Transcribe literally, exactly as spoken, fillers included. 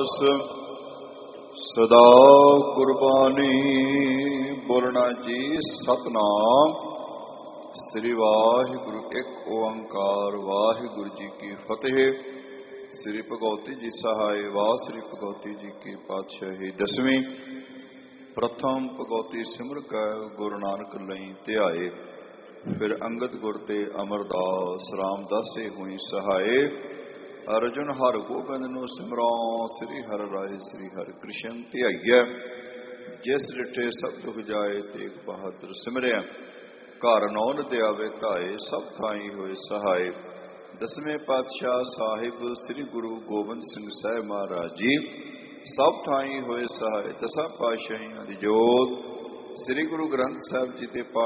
ਦਾਸ ਸਦਾ ਕੁਰਬਾਨੀ। ਬੋਲਣਾ ਜੀ ਸਤਿਨਾਮ ਸ੍ਰੀ ਵਾਹਿਗੁਰੂ ਇੱਕ ਓੰਕਾਰ। ਵਾਹਿਗੁਰੂ ਜੀ ਕੀ ਫਤਿਹ। ਸ੍ਰੀ ਭਗਉਤੀ ਜੀ ਸਹਾਇ। ਵਾਹ ਸ੍ਰੀ ਭਗਉਤੀ ਜੀ ਕੀ ਪਾਤਸ਼ਾਹੀ। ਦਸਵੀਂ ਪ੍ਰਥਮ ਭਗਉਤੀ ਸਿਮਰ ਕੈ ਗੁਰੂ ਨਾਨਕ ਲਈ ਧਿਆਏ। ਫਿਰ ਅੰਗਦ ਗੁਰ ਤੇ ਅਮਰਦਾਸ ਰਾਮਦਾਸੇ ਹੋਈ ਸਹਾਏ। ਅਰਜੁਨ ਹਰ ਗੋਬਿੰਦ ਨੂੰ ਸਿਮਰਉ। ਸ੍ਰੀ ਹਰਿ ਰਾਏ ਸ੍ਰੀ ਹਰਿ ਕ੍ਰਿਸ਼ਨ ਧਿਆਈਐ। ਜਿਸ ਡਿਠੇ ਸਭ ਦੁਖ ਜਾਏ ਤੇਗ ਬਹਾਦਰ ਸਿਮਰਿਆ। ਘਰ ਨੌ ਨਦਿ ਆਵੇ ਧਾਏ ਸਭ ਥਾਈ ਹੋਏ ਸਹਾਏ। ਦਸਵੇਂ ਪਾਤਸ਼ਾਹ ਸਾਹਿਬ ਸ੍ਰੀ ਗੁਰੂ ਗੋਬਿੰਦ ਸਿੰਘ ਸਾਹਿਬ ਮਹਾਰਾਜ ਜੀ ਸਭ ਥਾਈ ਹੋਏ ਸਹਾਏ। ਦਸਾਂ ਪਾਤਸ਼ਾਹੀਆਂ ਦੀ ਜੋਤ ਸ੍ਰੀ ਗੁਰੂ ਗ੍ਰੰਥ ਸਾਹਿਬ ਜੀ ਦੇ